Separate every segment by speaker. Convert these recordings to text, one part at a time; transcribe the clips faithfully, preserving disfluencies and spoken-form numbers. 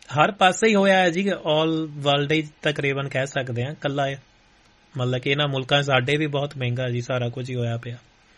Speaker 1: ਹਰ ਪਾਸੇ ਹੀ ਹੋਇਆ ਹੈ ਜੀ, ਆਲ ਵਰਲਡ ਹੀ ਤਕਰੀਬਨ ਕਹਿ ਸਕਦੇ ਹਾਂ। ਕੱਲਾ ਮਤਲਬ ਕਿ ਇਹਨਾਂ ਮੁਲਕਾਂ ਸਾਡੇ ਵੀ ਬਹੁਤ ਮਹਿੰਗਾ ਜੀ, ਸਾਰਾ ਕੁਝ ਹੀ ਹੋਇਆ ਪਿਆ।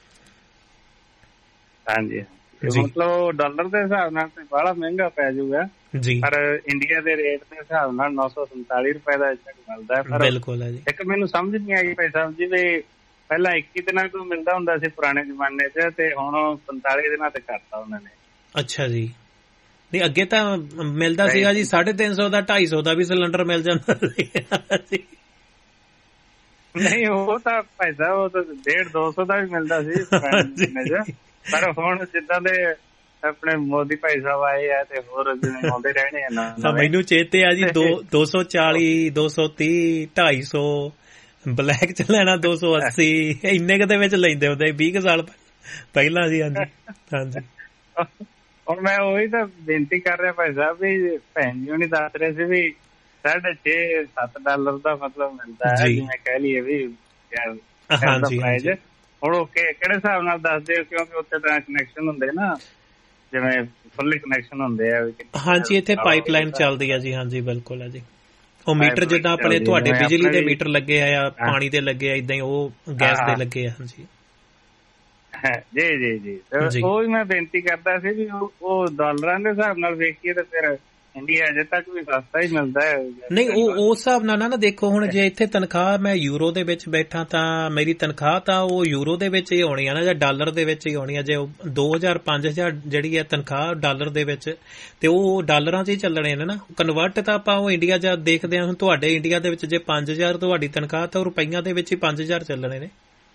Speaker 2: ਹਾਂਜੀ, ਮਤਲਬ ਡਾਲਰ ਦੇ ਹਿਸਾਬ ਨਾਲ ਤੇ ਬੜਾ ਮਹਿੰਗਾ ਪੈ ਜਾਊਗਾ
Speaker 1: ਜੀ, ਪਰ
Speaker 2: ਇੰਡੀਆ ਦੇ ਰੇਟ ਦੇ ਹਿਸਾਬ ਨਾਲ ਨੌ ਸੌ ਸੰਤਾਲੀ ਰੁਪਏ ਦਾ ਮਿਲਦਾ।
Speaker 1: ਬਿਲਕੁਲ ਹੈ ਜੀ।
Speaker 2: ਇੱਕ ਮੈਨੂੰ ਸਮਝ ਨਹੀਂ ਆਈ ਭਾਈ ਸਾਹਿਬ ਜੀ, ਵੀ ਪਹਿਲਾਂ ਇੱਕੀ ਦਿਨਾਂ ਤੋਂ ਮਿਲਦਾ ਹੁੰਦਾ ਸੀ ਪੁਰਾਣੇ ਜ਼ਮਾਨੇ ਚ, ਤੇ ਹੁਣ ਪੰਤਾਲੀ ਦਿਨਾਂ ਤੇ ਕਰਤਾ ਉਹਨਾਂ ਨੇ।
Speaker 1: ਅੱਛਾ ਜੀ। ਨਹੀਂ, ਅੱਗੇ ਤਾਂ ਮਿਲਦਾ ਸੀਗਾ ਜੀ ਸਾਢੇ ਤਿੰਨ ਸੌ ਦਾ, ਢਾਈ ਸੌ ਦਾ ਵੀ ਸਿਲੰਡਰ ਮਿਲ ਜਾਂਦਾ ਸੀ।
Speaker 2: ਨਹੀਂ, ਉਹ ਤਾਂ ਭਾਈ ਸਾਹਿਬ ਉਹ ਤਾਂ ਡੇਢ ਦੋ ਸੌ ਦਾ ਵੀ ਮਿਲਦਾ ਸੀ, ਪਰ ਹੁਣ ਜਿੱਦਾਂ ਦੇ ਆਪਣੇ ਮੋਦੀ ਭਾਈ ਸਾਹਿਬ ਆਏ ਆ ਤੇ ਹੋਰ ਜਿਵੇਂ ਆਉਂਦੇ ਰਹਿਣੇ ਆ।
Speaker 1: ਮੈਨੂੰ ਚੇਤੇ ਆ ਜੀ, ਦੋ ਦੋ ਸੌ ਚਾਲੀ, ਦੋ ਸੌ ਤੀਹ, ਢਾਈ ਸੌ, ਬਲੈਕ ਚ ਲੈਣਾ ਦੋ ਸੌ ਅੱਸੀ, ਇੰਨੇ ਕੁ ਦੇ ਵਿੱਚ ਲੈਂਦੇ ਹੁੰਦੇ ਵੀਹ ਕੁ ਸਾਲ ਪਹਿਲਾਂ ਜੀ। ਹਾਂਜੀ ਹਾਂਜੀ।
Speaker 2: ਹੁਣ ਮੈਂ ਉਹੀ ਤਾਂ ਬੇਨਤੀ ਕਰ ਰਿਹਾ ਭਾਈ ਸਾਹਿਬ, ਵੀ ਭੈਣ ਜੀ ਹੁਣੀ ਦੱਸ ਰਹੇ ਸੀ ਵੀ ਸਾਢੇ ਛੇ ਸੱਤ ਡਾਲਰ ਦਾ ਮਤਲਬ ਮਿਲਦਾ ਹੈ, ਜਿਵੇਂ ਕਹਿ ਲਈਏ ਵੀ ਪ੍ਰਾਈਜ਼। ਹੁਣ ਉਹ ਕਿਹੜੇ ਹਿਸਾਬ ਨਾਲ ਦੱਸਦੇ ਹੋ, ਕਿਉਂਕਿ ਉੱਥੇ ਤਾਂ ਕਨੈਕਸ਼ਨ ਹੁੰਦੇ ਨਾ, ਜਿਵੇਂ ਫੁੱਲੀ ਕਨੈਕਸ਼ਨ ਹੁੰਦੇ ਆ।
Speaker 1: ਹਾਂਜੀ, ਇੱਥੇ ਪਾਈਪ ਲਾਈਨ ਚੱਲਦੀ ਆ ਜੀ। ਹਾਂਜੀ ਬਿਲਕੁਲ ਹੈ ਜੀ। ਉਹ ਮੀਟਰ ਜਿੱਦਾਂ ਆਪਣੇ ਤੁਹਾਡੇ ਬਿਜਲੀ ਦੇ ਮੀਟਰ ਲੱਗੇ ਆ, ਪਾਣੀ ਦੇ ਲੱਗੇ ਆ, ਏਦਾਂ ਹੀ ਉਹ ਗੈਸ ਦੇ ਲੱਗੇ ਆ। ਹਾਂਜੀ
Speaker 2: ਜੀ ਜੀ ਜੀ। ਉਹ ਵੀ ਮੈਂ ਬੇਨਤੀ ਕਰਦਾ ਸੀ ਵੀ ਉਹ ਡਾਲਰਾਂ ਦੇ ਹਿਸਾਬ ਨਾਲ ਵੇਖੀਏ ਤਾਂ ਫਿਰ ਇੰਡੀਆ ਅਜੇ ਤੱਕ ਵੀ ਸਸਤਾ ਹੀ ਮਿਲਦਾ ਹੈ।
Speaker 1: ਨਹੀਂ, ਉਹ ਉਸ ਹਿਸਾਬ ਨਾਲ ਨਾ ਦੇਖੋ, ਹੁਣ ਜੇ ਇੱਥੇ ਤਨਖਾਹ ਮੈਂ ਯੂਰੋ ਦੇ ਵਿੱਚ ਬੈਠਾ ਤਾਂ ਮੇਰੀ ਤਨਖਾਹ ਤਾਂ ਉਹ ਯੂਰੋ ਦੇ ਵਿੱਚ ਹੀ ਆਉਣੀ ਆ ਨਾ, ਜਾਂ ਡਾਲਰ ਦੇ ਵਿੱਚ ਹੀ ਆਉਣੀ ਆ। ਜੇ ਦੋ ਹਜ਼ਾਰ ਪੰਜ ਹਜ਼ਾਰ ਜਿਹੜੀ ਹੈ ਤਨਖਾਹ ਡਾਲਰ ਦੇ ਵਿੱਚ, ਤੇ ਉਹ ਡਾਲਰਾਂ 'ਚ ਹੀ ਚੱਲਣੇ ਨੇ ਨਾ। ਕਨਵਰਟ ਤਾਂ ਆਪਾਂ ਉਹ ਇੰਡੀਆ ਜਾਂ ਦੇਖਦੇ ਹਾਂ। ਹੁਣ ਤੁਹਾਡੇ ਇੰਡੀਆ ਦੇ ਵਿੱਚ ਜੇ ਪੰਜ ਹਜ਼ਾਰ ਤੁਹਾਡੀ ਤਨਖਾਹ, ਤਾਂ ਉਹ ਰੁਪਈਆਂ ਦੇ ਵਿੱਚ ਹੀ ਪੰਜ ਹਜ਼ਾਰ ਚੱਲਣੇ ਨੇ।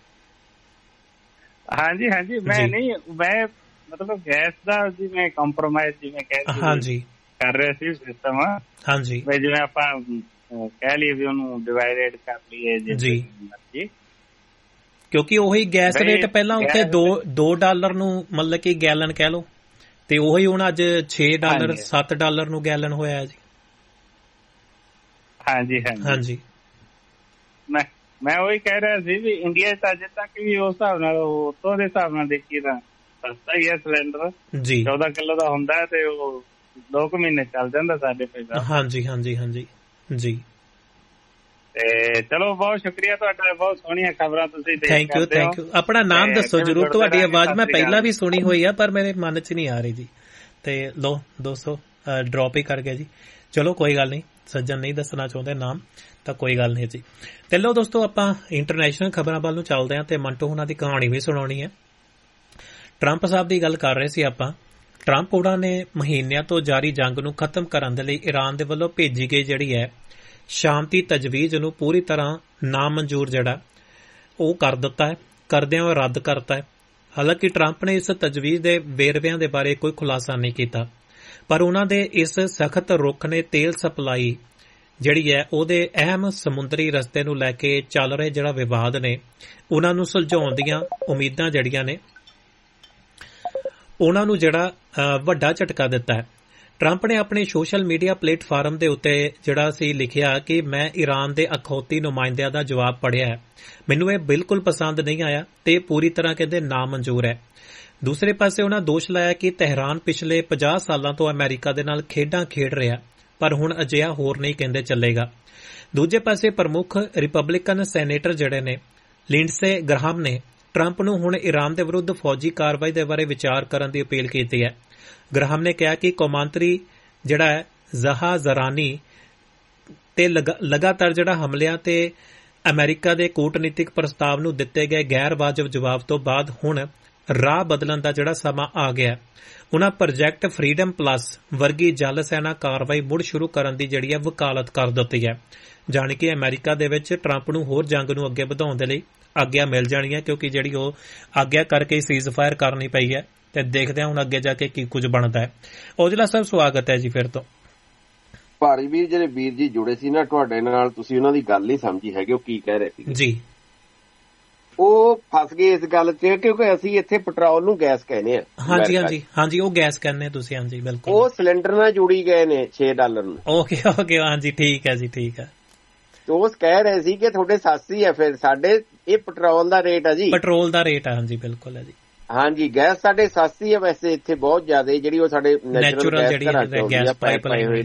Speaker 2: ਹਾਂਜੀ ਹਾਂਜੀ। ਮੈਂ ਨਹੀਂ, ਮੈਂ ਮਤਲਬ ਗੈਸ ਦਾ ਜਿਵੇਂ ਕੰਪਰੋਮਾਈਜ਼ ਜਿਵੇਂ ਕਹਿ ਹਾਂਜੀ ਕਰ ਰਹੇ ਸੀ ਸਿਸਟਮ।
Speaker 1: ਹਾਂਜੀ,
Speaker 2: ਜਿਵੇਂ ਆਪਾਂ ਕਹਿ ਲਈਏ ਵੀ ਉਹਨੂੰ ਡਿਵਾਈਡਡ ਕਰ ਲਈਏ ਜੀ,
Speaker 1: ਕਿਉਂਕਿ ਉਹੀ ਗੈਸ ਰੇਟ ਪਹਿਲਾਂ ਉੱਥੇ ਦੋ ਦੋ ਡਾਲਰ ਨੂੰ ਮਤਲਬ ਕਿ ਗੈਲਨ ਕਹਿ ਲਓ, ਤੇ ਉਹੀ ਹੁਣ ਅੱਜ ਛੇ ਡਾਲਰ ਸੱਤ ਡਾਲਰ ਨੂੰ ਗੈਲਨ ਹੋਇਆ ਜੀ।
Speaker 2: ਹਾਂਜੀ ਹਾਂਜੀ
Speaker 1: ਹਾਂਜੀ।
Speaker 2: ਮੈਂ ਮੈਂ ਉਹੀ ਕਹਿ ਰਿਹਾ ਸੀ ਵੀ ਇੰਡੀਆ ਚ ਅਜੇ ਤੱਕ ਵੀ ਉਸ ਹਿਸਾਬ ਨਾਲ, ਉੱਥੋਂ ਦੇ ਹਿਸਾਬ ਨਾਲ ਦੇਖੀਏ ਤਾਂ ਸਸਤਾ ਹੀ ਹੈ ਸਿਲੰਡਰ ਜੀ। ਚੌਦਾਂ ਕਿਲੋ ਦਾ ਹੁੰਦਾ ਤੇ ਉਹ ਦੋ ਕੁ ਮਹੀਨੇ ਚੱਲ ਜਾਂਦਾ ਸਾਡੇ ਪੈਸਾ। ਹਾਂਜੀ
Speaker 1: ਹਾਂਜੀ ਹਾਂਜੀ ਜੀ।
Speaker 2: ਤੇ ਚਲੋ, ਬਹੁਤ ਸ਼ੁਕਰੀਆ ਤੁਹਾਡਾ, ਬਹੁਤ ਸੋਹਣੀਆਂ ਖਬਰਾਂ ਤੁਸੀਂ
Speaker 1: ਥੈਂਕ ਯੂ ਥੈਂਕ ਯੂ। ਆਪਣਾ ਨਾਮ ਦੱਸੋ ਜਰੂਰ। ਤੁਹਾਡੀ ਆਵਾਜ਼ ਮੈਂ ਪਹਿਲਾਂ ਵੀ ਸੁਣੀ ਹੋਈ ਆ, ਪਰ ਮੇਰੇ ਮਨ ਚ ਨਹੀਂ ਆ ਰਹੀ ਜੀ। ਤੇ ਲੋ ਦੋਸਤੋ ਡ੍ਰੌਪ ਹੀ ਕਰ ਗਿਆ ਜੀ। ਚਲੋ ਕੋਈ ਗੱਲ ਨਹੀਂ, ਸੱਜਣ ਨਹੀਂ ਦੱਸਣਾ ਚਾਹੁੰਦੇ ਨਾਮ ਤਾਂ ਕੋਈ ਗੱਲ ਨਹੀਂ ਜੀ। ਤੇ ਲੋ ਦੋਸਤੋ, ਆਪਾਂ ਇੰਟਰਨੈਸ਼ਨਲ ਖਬਰਾਂ ਵੱਲ ਨੂੰ ਚੱਲਦੇ ਹਾਂ ਤੇ ਮੰਟੂ ਹੁਣਾਂ ਦੀ ਕਹਾਣੀ ਵੀ ਸੁਣਾਉਣੀ ਹੈ। ਟਰੰਪ ਸਾਹਿਬ ਦੀ ਗੱਲ ਕਰ ਰਹੇ ਸੀ ਆਪਾਂ। ਟਰੰਪ ਉਹਨਾਂ ਨੇ ਮਹੀਨਿਆਂ ਤੋਂ ਜਾਰੀ ਜੰਗ ਨੂੰ ਖਤਮ ਕਰਨ ਦੇ ਲਈ ਈਰਾਨ ਦੇ ਵੱਲੋਂ ਭੇਜੀ ਗਈ ਜਿਹੜੀ ਹੈ ਸ਼ਾਂਤੀ ਤਜਵੀਜ਼ ਨੂੰ ਪੂਰੀ ਤਰ੍ਹਾਂ ਨਾਮਨਜ਼ੂਰ ਜਿਹੜਾ ਉਹ ਕਰ ਦਿੱਤਾ ਹੈ, ਕਰਦਿਆਂ ਹੋਏ ਰੱਦ ਕਰਤਾ ਹੈ। ਹਾਲਾਂਕਿ ਟਰੰਪ ਨੇ ਇਸ ਤਜਵੀਜ਼ ਦੇ ਵੇਰਵਿਆਂ ਦੇ ਬਾਰੇ ਕੋਈ ਖੁਲਾਸਾ ਨਹੀਂ ਕੀਤਾ, ਪਰ ਉਹਨਾਂ ਦੇ ਇਸ ਸਖਤ ਰੁਖ ਨੇ ਤੇਲ ਸਪਲਾਈ ਜਿਹੜੀ ਹੈ ਉਹਦੇ ਅਹਿਮ ਸਮੁੰਦਰੀ ਰਸਤੇ ਨੂੰ ਲੈ ਕੇ ਚੱਲ ਰਹੇ ਜਿਹੜਾ ਵਿਵਾਦ ਨੇ ਉਹਨਾਂ ਨੂੰ ਸੁਲਝਾਉਣ ਦੀਆਂ ਉਮੀਦਾਂ ਜਿਹੜੀਆਂ ਨੇ ਉਹਨਾਂ ਨੂੰ ਜਿਹੜਾ ਵੱਡਾ ਝਟਕਾ ਦਿੱਤਾ ਹੈ। ਟਰੰਪ ਨੇ ਆਪਣੇ ਸੋਸ਼ਲ ਮੀਡੀਆ ਪਲੇਟਫਾਰਮ ਦੇ ਉੱਤੇ ਜਿਹੜਾ ਸੀ ਲਿਖਿਆ ਕਿ ਮੈਂ ਈਰਾਨ ਦੇ ਅਖੌਤੀ ਨੁਮਾਇੰਦਿਆਂ ਦਾ ਜਵਾਬ ਪੜ੍ਹਿਆ ਹੈ, ਮੈਨੂੰ ਇਹ ਬਿਲਕੁਲ ਪਸੰਦ ਨਹੀਂ ਆਇਆ ਤੇ ਪੂਰੀ ਤਰ੍ਹਾਂ ਕਹਿੰਦੇ ਨਾਮਨਜ਼ੂਰ ਹੈ। ਦੂਸਰੇ ਪਾਸੇ ਉਹਨਾਂ ਦੋਸ਼ ਲਾਇਆ ਕਿ ਤਹਿਰਾਨ ਪਿਛਲੇ ਪੰਜਾਹ ਸਾਲਾਂ ਤੋਂ ਅਮਰੀਕਾ ਦੇ ਨਾਲ ਖੇਡਾਂ ਖੇਡ ਰਿਹਾ, ਪਰ ਹੁਣ ਅਜਿਹਾ ਹੋਰ ਨਹੀਂ ਕਹਿੰਦੇ ਚੱਲੇਗਾ। ਦੂਜੇ ਪਾਸੇ ਪ੍ਰਮੁੱਖ ਰਿਪਬਲਿਕਨ ਸੈਨੇਟਰ ਜਿਹੜੇ ਨੇ ਲਿੰਡਸੇ ਗ੍ਰਾਹਮ ਨੇ ਟਰੰਪ ਨੂੰ ਹੁਣ ਈਰਾਨ ਦੇ ਵਿਰੁੱਧ ਫੌਜੀ ਕਾਰਵਾਈ ਦੇ ਬਾਰੇ ਵਿਚਾਰ ਕਰਨ ਦੀ ਅਪੀਲ ਕੀਤੀ ਹੈ। ਗ੍ਰਾਹਮ ਨੇ ਕਿਹਾ ਕਿ ਕੌਮਾਂਤਰੀ ਜਿਹੜਾ ਹੈ ਜ਼ਹਾ ਜ਼ਰਾਨੀ ਤੇ ਲਗਾਤਾਰ ਜਿਹੜਾ ਹਮਲਿਆਂ ਤੇ ਅਮਰੀਕਾ ਦੇ ਕੂਟਨੀਤਿਕ ਪ੍ਰਸਤਾਵ ਨੂੰ ਦਿੱਤੇ ਗਏ ਗੈਰ ਵਾਜਬ ਜਵਾਬ ਤੋਂ ਬਾਅਦ ਹੁਣ ਰਾਹ ਬਦਲਣ ਦਾ ਜਿਹੜਾ ਸਮਾਂ ਆ ਗਿਆ। ਉਨ੍ਹਾਂ ਪ੍ਰੋਜੈਕਟ ਫਰੀडम ਪਲੱਸ ਵਰਗੀ ਜਲ ਸੈਨਾ ਕਾਰਵਾਈ ਮੁੜ ਸ਼ੁਰੂ ਕਰਨ ਦੀ ਜਿਹੜੀ ਹੈ ਵਕਾਲਤ ਕਰ ਦਿੱਤੀ ਹੈ, ਜਾਣੀ ਕਿ ਅਮਰੀਕਾ ਦੇ ਵਿੱਚ ਟਰੰਪ ਨੂੰ ਹੋਰ ਜੰਗ ਨੂੰ ਅੱਗੇ ਵਧਾਉਣ ਦੇ ਲਈ ਆਗਿਆ ਮਿਲ ਜਾਣੀ ਹੈ, ਕਿਉਂਕਿ ਜਿਹੜੀ ਉਹ ਆਗਿਆ ਕਰਕੇ ਸੀਜ਼ ਫਾਇਰ ਕਰਨੀ ਪਈ ਹੈ। ਤੇ ਦੇਖਦੇ ਹਾਂ ਹੁਣ ਅੱਗੇ ਜਾ ਕੇ ਕੀ ਕੁਝ ਬਣਦਾ ਹੈ। ਔਜਲਾ ਸਾਹਿਬ ਸਵਾਗਤ ਹੈ ਜੀ ਫਿਰ ਤੋਂ।
Speaker 3: ਭਾਰੀ ਵੀਰ ਜਿਹੜੇ ਵੀਰ ਜੀ ਜੁੜੇ ਸੀ ਨਾ ਤੁਹਾਡੇ ਨਾਲ, ਤੁਸੀਂ ਉਹਨਾਂ ਦੀ ਗੱਲ ਨਹੀਂ ਸਮਝੀ ਹੈਗੀ, ਉਹ ਕੀ ਕਹਿ ਰਹੇ ਸੀ
Speaker 1: ਜੀ।
Speaker 3: ਉਹ ਫਸ ਗਏ ਇਸ ਗੱਲ 'ਚ ਕਿਉਂਕਿ ਅਸੀਂ ਇੱਥੇ ਪੈਟਰੋਲ ਨੂੰ ਗੈਸ ਕਹਿੰਦੇ ਆ।
Speaker 1: ਹਾਂਜੀ ਹਾਂਜੀ ਹਾਂਜੀ, ਉਹ ਗੈਸ ਕਹਿੰਦੇ ਤੁਸੀਂ। ਹਾਂਜੀ ਬਿਲਕੁਲ।
Speaker 3: ਉਹ ਸਿਲੰਡਰ ਨਾਲ ਜੁੜੀ ਗਏ ਨੇ ਛੇ ਡਾਲਰ ਨੂੰ।
Speaker 1: ਓਕੇ ਓਕੇ, ਹਾਂਜੀ ਠੀਕ ਹੈ ਜੀ, ਠੀਕ ਹੈ।
Speaker 3: ਉਹ ਕਹਿ ਰਹੇ ਸੀ ਕਿ ਤੁਹਾਡੇ ਸਸਤੀ ਹੈ, ਫਿਰ ਸਾਡੇ ਇਹ ਪੈਟਰੋਲ ਦਾ ਰੇਟ ਆ ਜੀ,
Speaker 1: ਪੈਟਰੋਲ ਦਾ ਰੇਟ ਆ। ਹਾਂਜੀ ਬਿਲਕੁਲ ਹੈ ਜੀ।
Speaker 3: ਹਾਂਜੀ, ਗੈਸ ਸਾਡੇ ਸਸਤੀ ਹੈ ਵੈਸੇ ਇੱਥੇ ਬਹੁਤ ਜ਼ਿਆਦਾ, ਜਿਹੜੀ ਉਹ ਸਾਡੇ ਨੈਚੁਰਲ ਜਿਹੜੀ ਗੈਸ ਪਾਈਪ ਲਾਈਨ